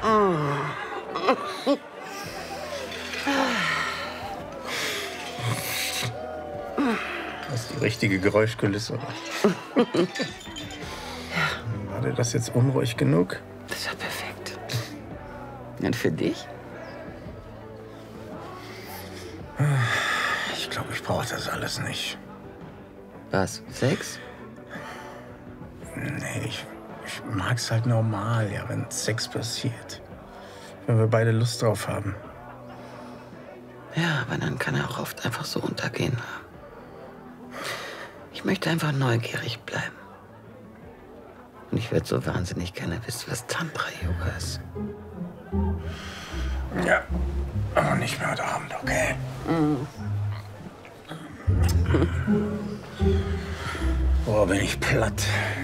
Das ist die richtige Geräuschkulisse. War dir das jetzt unruhig genug? Das war perfekt. Und für dich? Ich glaube, ich brauche das alles nicht. Was? Sex? Nee, ich mag's halt normal, ja, wenn Sex passiert. Wenn wir beide Lust drauf haben. Ja, aber dann kann er auch oft einfach so untergehen. Ich möchte einfach neugierig bleiben. Und ich würde so wahnsinnig gerne wissen, was Tantra-Yoga ist. Ja, aber nicht mehr heute Abend, okay? Boah, bin ich platt.